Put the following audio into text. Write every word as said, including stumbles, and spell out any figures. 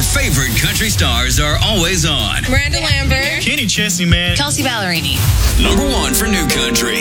favorite country stars are always on. Miranda Lambert. Kenny Chesney, man. Kelsey Ballerini. Number one for new country.